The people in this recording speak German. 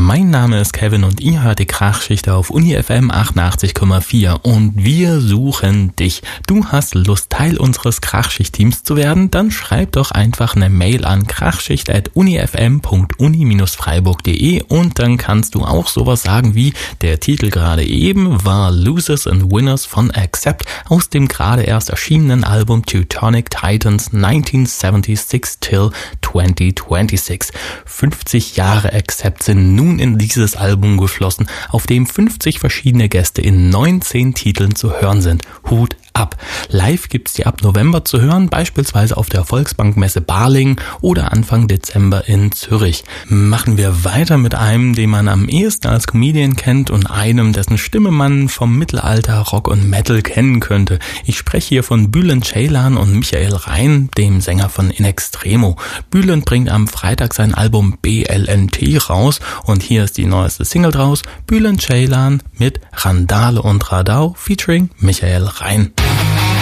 Mein Name ist Kevin und ihr hört die Krachschicht auf Uni FM 88,4 und wir suchen dich. Du hast Lust, Teil unseres Krachschicht-Teams zu werden? Dann schreib doch einfach eine Mail an krachschicht@unifm.uni-freiburg.de und dann kannst du auch sowas sagen wie, der Titel gerade eben war Losers and Winners von Accept aus dem gerade erst erschienenen Album Teutonic Titans 1976 till 2026. 50 Jahre Accept sind nun in dieses Album geflossen, auf dem 50 verschiedene Gäste in 19 Titeln zu hören sind. Hut ab. Live gibt's die ab November zu hören, beispielsweise auf der Volksbankmesse Balingen oder Anfang Dezember in Zürich. Machen wir weiter mit einem, den man am ehesten als Comedian kennt und einem, dessen Stimme man vom Mittelalter, Rock und Metal kennen könnte. Ich spreche hier von Bülent Ceylan und Michael Rein, dem Sänger von In Extremo. Bülent bringt am Freitag sein Album BLNT raus und hier ist die neueste Single draus, Bülent Ceylan mit Randale und Radau featuring Michael Rein.